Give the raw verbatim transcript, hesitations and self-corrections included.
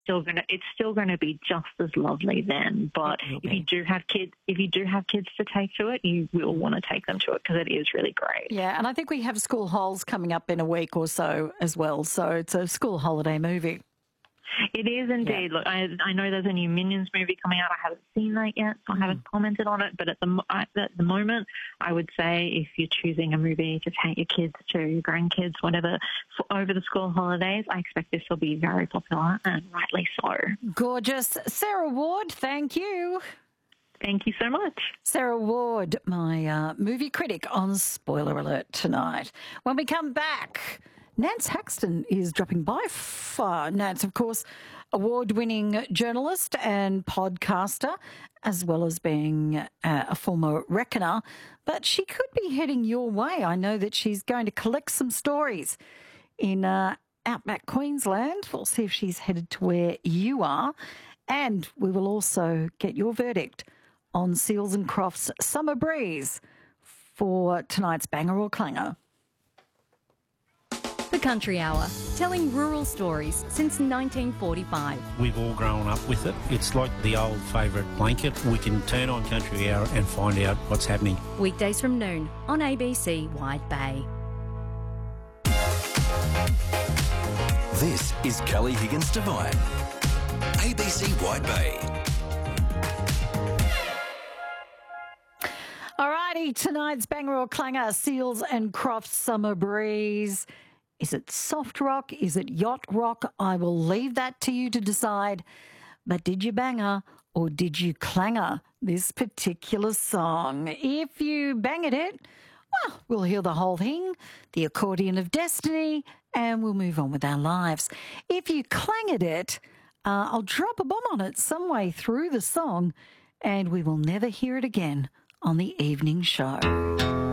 still gonna it's still gonna be just as lovely then. But if you do have kids, if you do have kids to take to it, you will want to take them to it because it is really great. Yeah, and I think we have school holes coming up in a week or so as well. So it's a school holiday movie. It is indeed. Yeah. Look, I, I know there's a new Minions movie coming out. I haven't seen that yet, so I haven't mm. commented on it. But at the at the moment, I would say if you're choosing a movie to take your kids to, your grandkids, whatever, for, over the school holidays, I expect this will be very popular, and rightly so. Gorgeous. Sarah Ward, thank you. Thank you so much. Sarah Ward, my uh, movie critic on Spoiler Alert tonight. When we come back, Nance Haxton is dropping by. Uh, Nance, of course, award-winning journalist and podcaster, as well as being uh, a former reckoner. But she could be heading your way. I know that she's going to collect some stories in uh, outback Queensland. We'll see if she's headed to where you are. And we will also get your verdict on Seals and Crofts' Summer Breeze for tonight's Banger or Clanger. The Country Hour, telling rural stories since nineteen forty-five. We've all grown up with it. It's like the old favourite blanket. We can turn on Country Hour and find out what's happening. Weekdays from noon on A B C Wide Bay. This is Kelly Higgins Devine, A B C Wide Bay. Alrighty, tonight's Banger or Clanger, Seals and Crofts Summer Breeze. Is it soft rock? Is it yacht rock? I will leave that to you to decide. But did you banger or did you clanger this particular song? If you banged it, well, we'll hear the whole thing, the accordion of destiny, and we'll move on with our lives. If you clanged it, uh, I'll drop a bomb on it some way through the song, and we will never hear it again on the evening show.